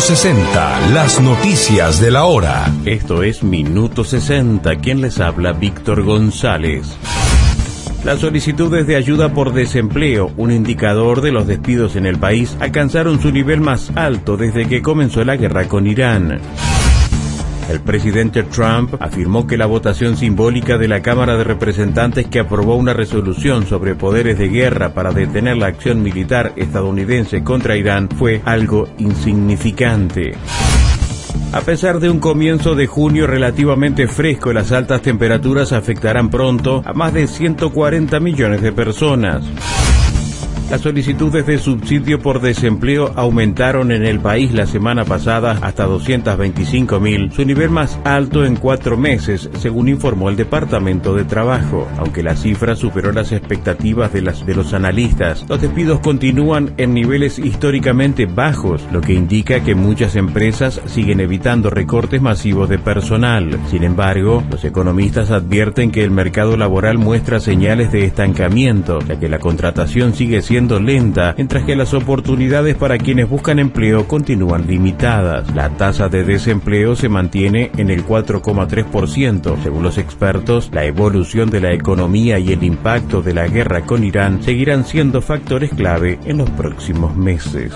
60, las noticias de la hora. Esto es Minuto 60. ¿Quién les habla? Víctor González. Las solicitudes de ayuda por desempleo, un indicador de los despidos en el país, alcanzaron su nivel más alto desde que comenzó la guerra con Irán. El presidente Trump afirmó que la votación simbólica de la Cámara de Representantes que aprobó una resolución sobre poderes de guerra para detener la acción militar estadounidense contra Irán fue algo insignificante. A pesar de un comienzo de junio relativamente fresco, las altas temperaturas afectarán pronto a más de 140 millones de personas. Las solicitudes de subsidio por desempleo aumentaron en el país la semana pasada hasta 225.000, su nivel más alto en 4 meses, según informó el Departamento de Trabajo. Aunque la cifra superó las expectativas de los analistas, los despidos continúan en niveles históricamente bajos, lo que indica que muchas empresas siguen evitando recortes masivos de personal. Sin embargo, los economistas advierten que el mercado laboral muestra señales de estancamiento, ya que la contratación sigue siendo lenta, mientras que las oportunidades para quienes buscan empleo continúan limitadas. La tasa de desempleo se mantiene en el 4,3%. Según los expertos, la evolución de la economía y el impacto de la guerra con Irán seguirán siendo factores clave en los próximos meses.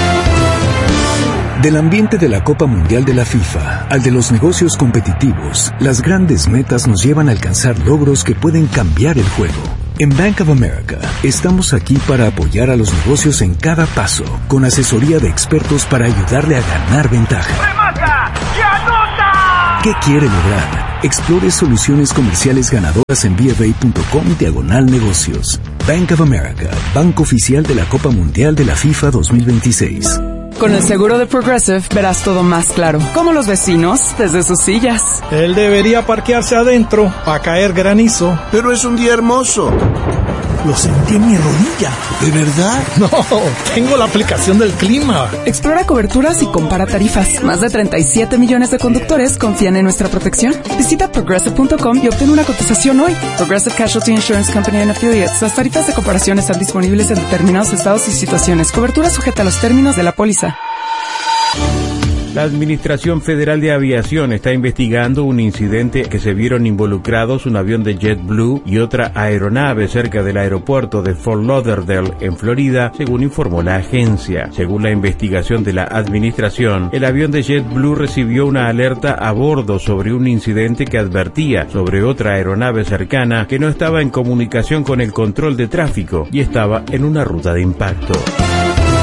Del ambiente de la Copa Mundial de la FIFA al de los negocios competitivos, las grandes metas nos llevan a alcanzar logros que pueden cambiar el juego. En Bank of America, estamos aquí para apoyar a los negocios en cada paso, con asesoría de expertos para ayudarle a ganar ventaja. ¡Remata y anota! ¿Qué quiere lograr? Explore soluciones comerciales ganadoras en bfa.com/negocios. Bank of America, banco oficial de la Copa Mundial de la FIFA 2026. Con el seguro de Progressive verás todo más claro, como los vecinos desde sus sillas. Él debería parquearse adentro a caer granizo. Pero es un día hermoso. Lo sentí en mi rodilla. ¿De verdad? No, tengo la aplicación del clima. Explora coberturas y compara tarifas. Más de 37 millones de conductores confían en nuestra protección. Visita Progressive.com y obtén una cotización hoy. Progressive Casualty Insurance Company and Affiliates. Las tarifas de comparación están disponibles en determinados estados y situaciones. Cobertura sujeta a los términos de la póliza. La Administración Federal de Aviación está investigando un incidente que se vieron involucrados un avión de JetBlue y otra aeronave cerca del aeropuerto de Fort Lauderdale, en Florida, según informó la agencia. Según la investigación de la Administración, el avión de JetBlue recibió una alerta a bordo sobre un incidente que advertía sobre otra aeronave cercana que no estaba en comunicación con el control de tráfico y estaba en una ruta de impacto.